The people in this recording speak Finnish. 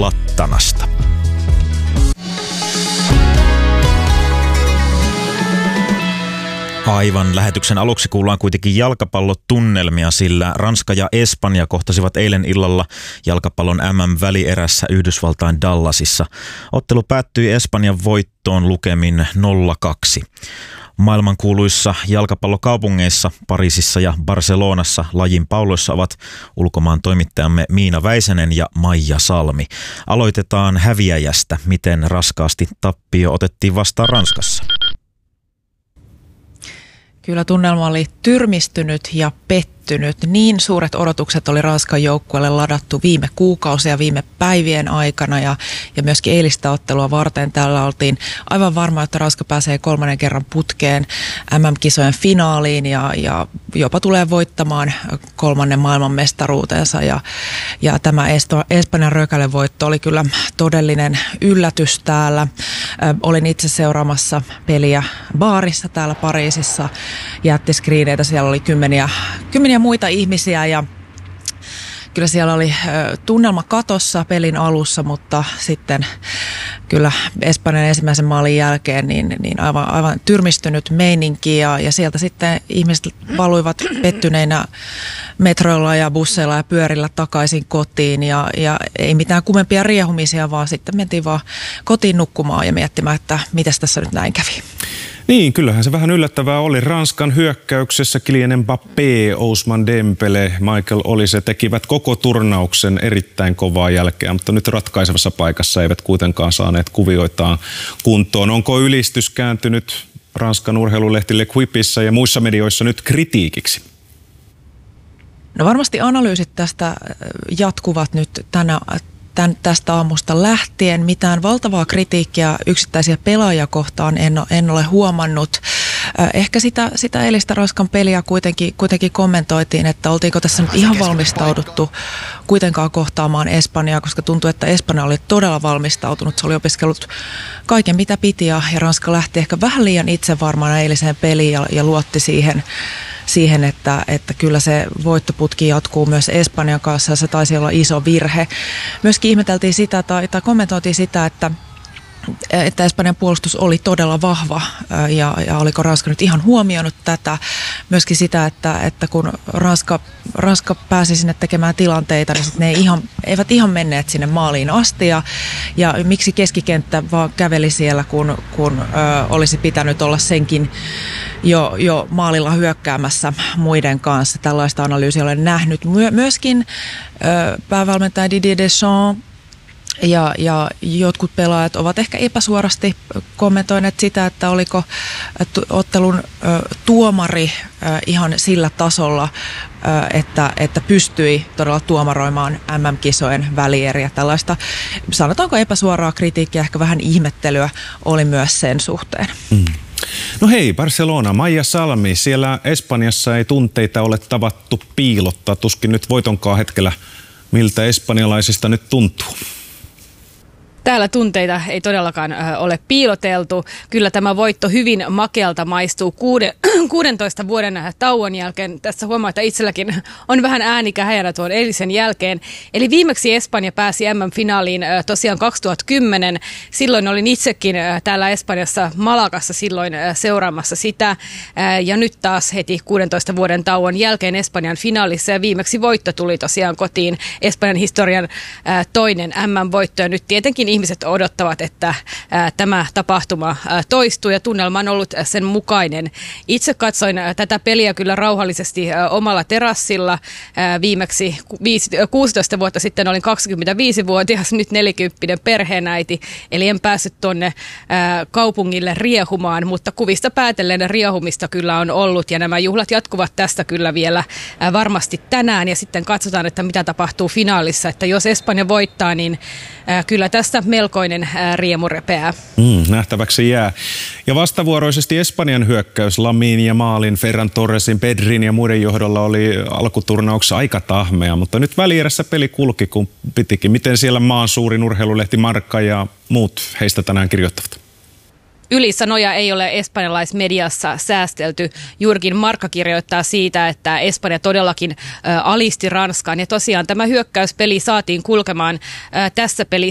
Slattanasta. Aivan lähetyksen aluksi kuullaan kuitenkin jalkapallotunnelmia, sillä Ranska ja Espanja kohtasivat eilen illalla jalkapallon MM-välierässä Yhdysvaltain Dallasissa. Ottelu päättyi Espanjan voittoon lukemin 0-2. Maailmankuuluissa jalkapallokaupungeissa Pariisissa ja Barcelonassa lajin pauloissa ovat ulkomaan toimittajamme Miina Väisänen ja Maija Salmi. Aloitetaan häviäjästä, miten raskaasti tappio otettiin vastaan Ranskassa. Kyllä tunnelma oli tyrmistynyt ja pettynyt. Niin suuret odotukset oli Ranskan joukkueelle ladattu viime kuukausia, viime päivien aikana ja myöskin eilistä ottelua varten. Täällä oltiin aivan varma, että Ranska pääsee 3. kerran putkeen MM-kisojen finaaliin ja jopa tulee voittamaan 3. maailmanmestaruutensa. Ja tämä Espanjan rökäle voitto oli kyllä todellinen yllätys täällä. Olin itse seuraamassa peliä baarissa täällä Pariisissa. Jättiskriineitä, siellä oli kymmeniä muita ihmisiä ja kyllä siellä oli tunnelma katossa pelin alussa, mutta sitten kyllä Espanjan ensimmäisen maalin jälkeen niin aivan tyrmistynyt meininki ja sieltä sitten ihmiset valuivat pettyneinä metroilla ja busseilla ja pyörillä takaisin kotiin ja ei mitään kummempia riehumisia, vaan sitten mentiin vaan kotiin nukkumaan ja miettimään, että mitäs tässä nyt näin kävi. Niin, kyllähän se vähän yllättävää oli. Ranskan hyökkäyksessä Kylian Mbappé, Ousmane Dembele, Michael Olise tekivät koko turnauksen erittäin kovaa jälkeä, mutta nyt ratkaisevassa paikassa eivät kuitenkaan saaneet kuvioitaan kuntoon. Onko ylistys kääntynyt Ranskan urheilulehti L'Equipissä ja muissa medioissa nyt kritiikiksi? No varmasti analyysit tästä jatkuvat nyt tästä aamusta lähtien. Mitään valtavaa kritiikkiä yksittäisiä pelaajia kohtaan en ole huomannut. Ehkä sitä eilistä Ranskan peliä kuitenkin kommentoitiin, että oltiinko tässä nyt ihan valmistauduttu kuitenkaan kohtaamaan Espanjaa, koska tuntuu, että Espanja oli todella valmistautunut. Se oli opiskellut kaiken mitä piti ja Ranska lähti ehkä vähän liian itsevarmana eiliseen peliin ja luotti siihen, että kyllä se voittoputki jatkuu myös Espanjan kanssa ja se taisi olla iso virhe. Myöskin ihmeteltiin sitä tai kommentoitiin sitä, että Espanjan puolustus oli todella vahva ja oliko Ranska nyt ihan huomioinut tätä. Myöskin sitä, että kun Ranska pääsi sinne tekemään tilanteita, niin ne eivät ihan menneet sinne maaliin asti. Ja miksi keskikenttä vaan käveli siellä, kun olisi pitänyt olla senkin jo maalilla hyökkäämässä muiden kanssa. Tällaista analyysiä olen nähnyt. Myöskin päävalmentaja Didier Deschamps ja jotkut pelaajat ovat ehkä epäsuorasti kommentoineet sitä, että oliko ottelun tuomari ihan sillä tasolla, että pystyi todella tuomaroimaan MM-kisojen välieriä. Tällaista, sanotaanko epäsuoraa kritiikkiä, ehkä vähän ihmettelyä oli myös sen suhteen. No hei, Barcelona, Maija Salmi, siellä Espanjassa ei tunteita ole tavattu piilottaa, tuskin nyt voitonkaan hetkellä. Miltä espanjalaisista nyt tuntuu? Täällä tunteita ei todellakaan ole piiloteltu. Kyllä tämä voitto hyvin makealta maistuu 16 vuoden tauon jälkeen. Tässä huomaa, että itselläkin on vähän ääni kähäjänä tuon eilisen jälkeen. Eli viimeksi Espanja pääsi MM-finaaliin tosiaan 2010. Silloin olin itsekin täällä Espanjassa Malagassa silloin seuraamassa sitä. Ja nyt taas heti 16 vuoden tauon jälkeen Espanjan finaalissa. Ja viimeksi voitto tuli tosiaan kotiin, Espanjan historian toinen MM-voitto. Ja nyt tietenkin ihmiset odottavat, että tämä tapahtuma toistuu ja tunnelma on ollut sen mukainen. Itse katsoin tätä peliä kyllä rauhallisesti omalla terassilla. Viimeksi 16 vuotta sitten olin 25-vuotias, nyt 40 perheenäiti, eli en päässyt tuonne kaupungille riehumaan, mutta kuvista päätellen riehumista kyllä on ollut ja nämä juhlat jatkuvat tästä kyllä vielä varmasti tänään ja sitten katsotaan, että mitä tapahtuu finaalissa, että jos Espanja voittaa, niin kyllä tästä melkoinen riemu repeää. Nähtäväksi jää. Ja vastavuoroisesti Espanjan hyökkäys Lamin ja Maalin, Ferran Torresin, Pedrin ja muiden johdolla oli alkuturnauksessa aika tahmea, mutta nyt välierässä peli kulki kun pitikin. Miten siellä maan suurin urheilulehti Marca ja muut heistä tänään kirjoittavat? Ylisanoja ei ole espanjalaismediassa säästelty. Juurikin Marca kirjoittaa siitä, että Espanja todellakin alisti Ranskan. Ja tosiaan tämä hyökkäyspeli saatiin kulkemaan tässä pelissä